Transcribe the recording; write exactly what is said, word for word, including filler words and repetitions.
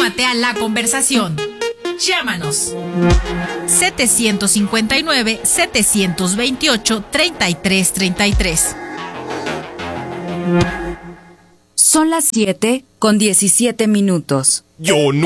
Súmate a la conversación. Llámanos. setecientos cincuenta y nueve, setecientos veintiocho, treinta y tres treinta y tres. Son las siete con diecisiete minutos. Yo no